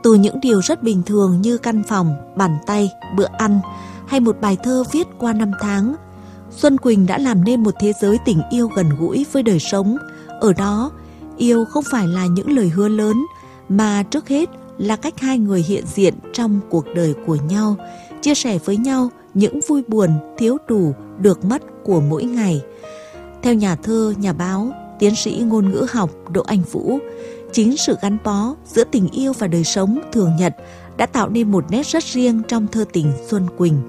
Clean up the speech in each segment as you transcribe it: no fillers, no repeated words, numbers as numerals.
Từ những điều rất bình thường như căn phòng, bàn tay, bữa ăn hay một bài thơ viết qua năm tháng, Xuân Quỳnh đã làm nên một thế giới tình yêu gần gũi với đời sống. Ở đó, yêu không phải là những lời hứa lớn, mà trước hết là cách hai người hiện diện trong cuộc đời của nhau, chia sẻ với nhau những vui buồn, thiếu đủ, được mất của mỗi ngày. Theo nhà thơ, nhà báo, tiến sĩ ngôn ngữ học Đỗ Anh Vũ, chính sự gắn bó giữa tình yêu và đời sống thường nhật đã tạo nên một nét rất riêng trong thơ tình Xuân Quỳnh.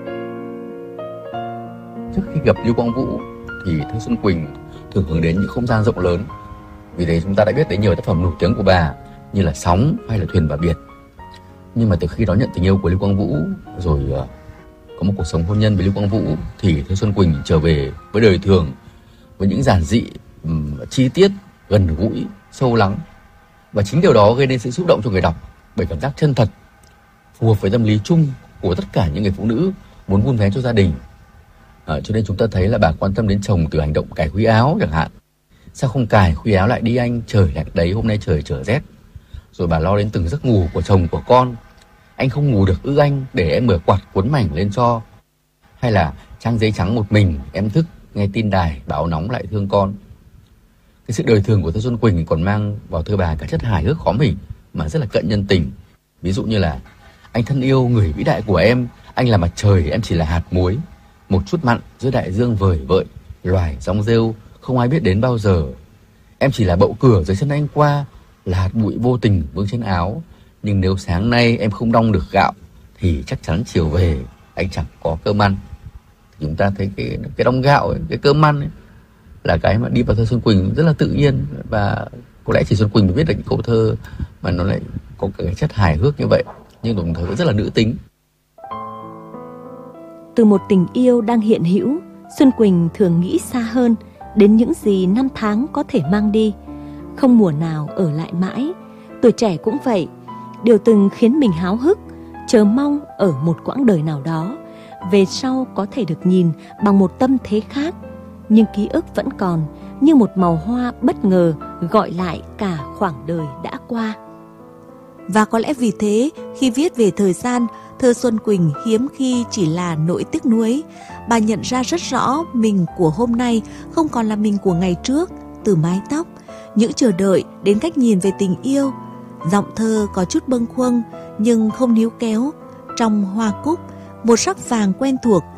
Trước khi gặp Lưu Quang Vũ thì thơ Xuân Quỳnh thường hướng đến những không gian rộng lớn. Vì thế chúng ta đã biết đến nhiều tác phẩm nổi tiếng của bà như là Sóng hay là Thuyền và Biệt. Nhưng mà từ khi đón nhận tình yêu của Lưu Quang Vũ rồi có một cuộc sống hôn nhân với Lưu Quang Vũ thì thơ Xuân Quỳnh trở về với đời thường, với những giản dị, chi tiết, gần gũi, sâu lắng. Và chính điều đó gây nên sự xúc động cho người đọc bởi cảm giác chân thật, phù hợp với tâm lý chung của tất cả những người phụ nữ muốn vun vén cho gia đình. Cho nên chúng ta thấy là bà quan tâm đến chồng từ hành động cài khuy áo chẳng hạn. Sao không cài khuy áo lại đi anh, trời lạnh đấy, hôm nay trời trở rét. Rồi bà lo đến từng giấc ngủ của chồng của con. Anh không ngủ được ư anh, để em mở quạt cuốn mảnh lên cho. Hay là trang giấy trắng một mình, em thức, nghe tin đài, báo nóng lại thương con. Cái sự đời thường của thơ Xuân Quỳnh còn mang vào thơ bà cả chất hài hước khó mỉ mà rất là cận nhân tình. Ví dụ như là: anh thân yêu người vĩ đại của em, anh là mặt trời, em chỉ là hạt muối. Một chút mặn giữa đại dương vời vợi, loài rong rêu không ai biết đến bao giờ. Em chỉ là bậu cửa dưới chân anh qua, là hạt bụi vô tình vương trên áo. Nhưng nếu sáng nay em không đong được gạo thì chắc chắn chiều về anh chẳng có cơm ăn. Chúng ta thấy cái đong gạo ấy, cái cơm ăn ấy, là cái mà đi vào thơ Xuân Quỳnh rất là tự nhiên. Và có lẽ chỉ Xuân Quỳnh mới viết được những câu thơ mà nó lại có cái chất hài hước như vậy, nhưng đồng thời rất là nữ tính. Từ một tình yêu đang hiện hữu, Xuân Quỳnh thường nghĩ xa hơn, đến những gì năm tháng có thể mang đi. Không mùa nào ở lại mãi. Tuổi trẻ cũng vậy. Điều từng khiến mình háo hức, chờ mong ở một quãng đời nào đó, về sau có thể được nhìn bằng một tâm thế khác. Nhưng ký ức vẫn còn, như một màu hoa bất ngờ gọi lại cả khoảng đời đã qua. Và có lẽ vì thế, khi viết về thời gian, thơ Xuân Quỳnh hiếm khi chỉ là nỗi tiếc nuối. Bà nhận ra rất rõ mình của hôm nay không còn là mình của ngày trước. Từ mái tóc, những chờ đợi đến cách nhìn về tình yêu. Giọng thơ có chút bâng khuâng nhưng không níu kéo. Trong hoa cúc, một sắc vàng quen thuộc